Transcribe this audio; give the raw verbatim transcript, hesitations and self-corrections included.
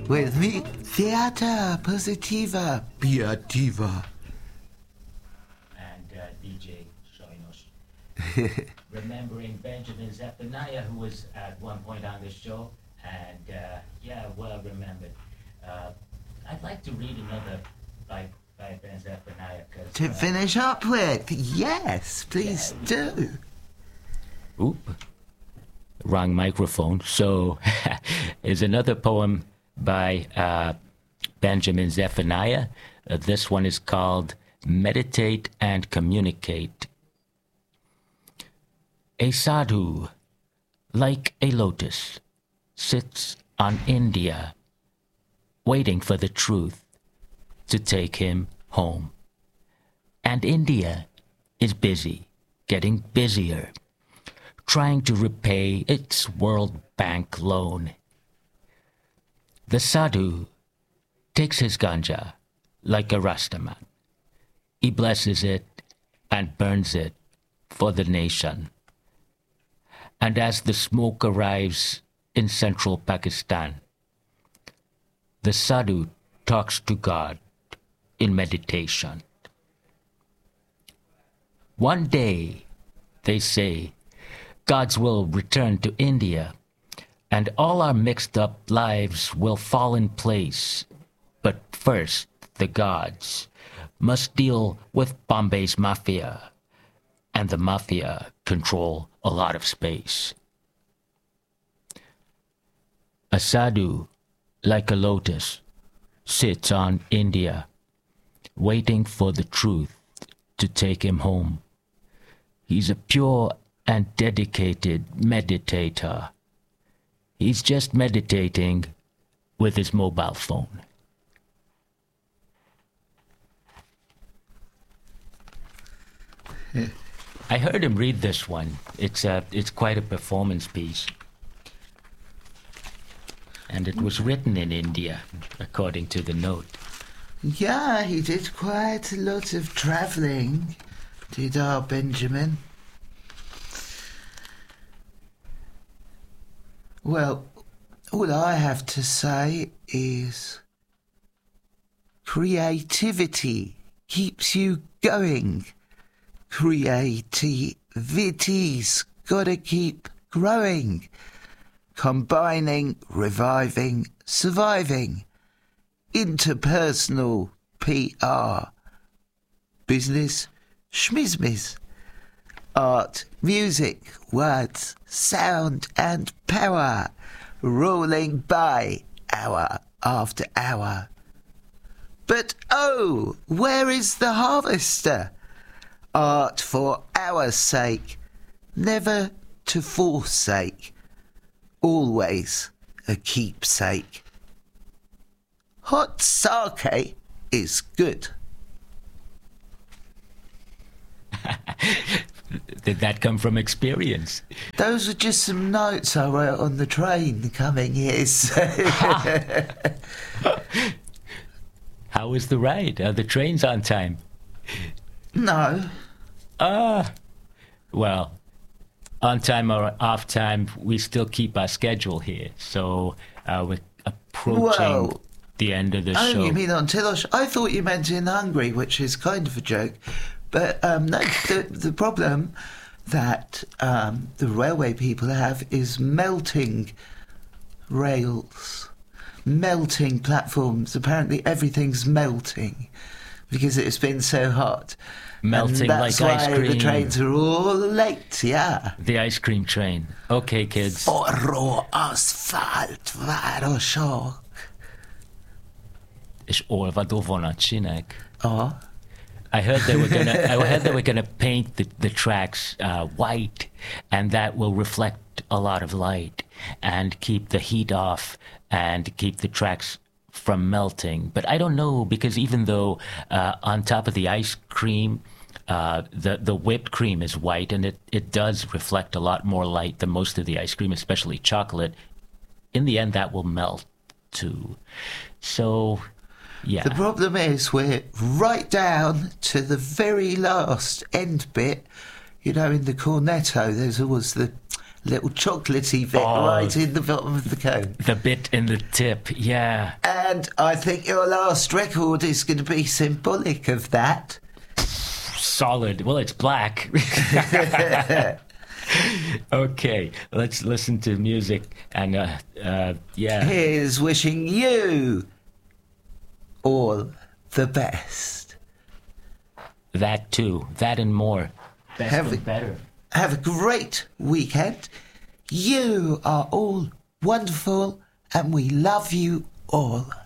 with me, Theater Positiva Beativa. And uh, D J Shoinos. Remembering Benjamin Zephaniah, who was at one point on the show, and uh, yeah, well remembered. Uh, I'd like to read another by, by Ben Zephaniah. To uh, finish up with, yes, please yeah, do. Oop. Wrong microphone. So, is another poem by uh, Benjamin Zephaniah. Uh, this one is called Meditate and Communicate. A sadhu, like a lotus, sits on India, waiting for the truth to take him home. And India is busy, getting busier, trying to repay its World Bank loan. The sadhu takes his ganja like a Rastaman. He blesses it and burns it for the nation. And as the smoke arrives in central Pakistan, the sadhu talks to God in meditation. One day, they say, Gods will return to India, and all our mixed up lives will fall in place. But first, the gods must deal with Bombay's mafia, and the mafia control a lot of space. A sadhu, like a lotus, sits on India, waiting for the truth to take him home. He's a pure and dedicated meditator. He's just meditating with his mobile phone. Yeah. I heard him read this one. It's a, it's quite a performance piece. And it was written in India, according to the note. Yeah, he did quite a lot of travelling, did our Benjamin. Well, all I have to say is creativity keeps you going. Creativity's gotta keep growing. Combining, reviving, surviving. Interpersonal P R. Business, schmizmiz. Art, music, words, sound and power, rolling by hour after hour. But oh, where is the harvester? Art for our sake, never to forsake, always a keepsake. Hot sake is good. Did that come from experience? Those are just some notes I wrote on the train coming here. So. How was the ride? Are the trains on time? No. Ah, uh, well, on time or off time, we still keep our schedule here. So uh, we're approaching well, the end of the oh, show. You mean on Tilosh? I thought you meant in Hungary, which is kind of a joke. But um, no, the, the problem that um, the railway people have is melting rails, melting platforms. Apparently everything's melting because it's been so hot. Melting and that's like ice why cream. The trains are all late, yeah. The ice cream train. Okay, kids. Forró aszfalt városok. És olvadó vonatcsinek. Oh. I heard they were gonna. I heard they were gonna paint the the tracks uh, white, and that will reflect a lot of light and keep the heat off and keep the tracks from melting. But I don't know, because even though uh, on top of the ice cream, uh, the the whipped cream is white, and it it does reflect a lot more light than most of the ice cream, especially chocolate. In the end, that will melt too. So. Yeah. The problem is we're right down to the very last end bit. You know, in the cornetto, there's always the little chocolatey bit Oh. right in the bottom of the cone. The bit in the tip, yeah. And I think your last record is going to be symbolic of that. Solid. Well, it's black. Okay, let's listen to music and, uh, uh, yeah. Here's wishing you all the best. That too. That and more. Best Have and it- better. Have a great weekend. You are all wonderful and we love you all.